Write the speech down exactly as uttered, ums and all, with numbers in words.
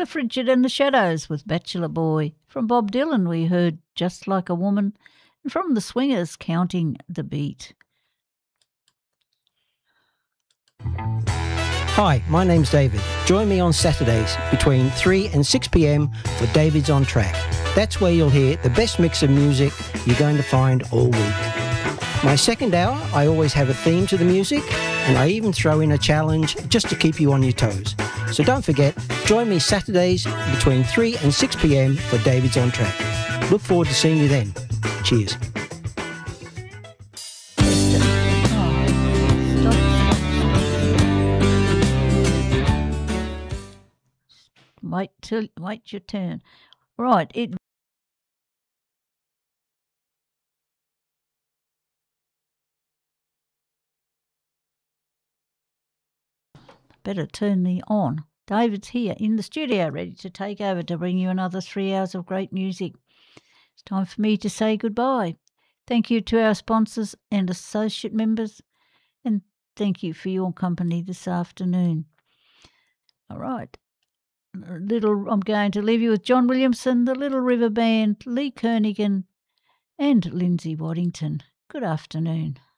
Cliff Richard and the Shadows with Bachelor Boy. From Bob Dylan we heard Just Like a Woman, and from the Swingers, Counting the Beat. Hi, my name's David. Join me on Saturdays between three and six p m for David's On Track. That's where you'll hear the best mix of music you're going to find all week. My second hour, I always have a theme to the music, and I even throw in a challenge just to keep you on your toes. So don't forget, join me Saturdays between three and six p m for David's On Track. Look forward to seeing you then. Cheers. Wait till wait your turn. Right, it better turn the on. David's here in the studio, ready to take over to bring you another three hours of great music. It's time for me to say goodbye. Thank you to our sponsors and associate members, and thank you for your company this afternoon. All right. Little, I'm going to leave you with John Williamson, the Little River Band, Lee Kernaghan, and Lindsay Waddington. Good afternoon.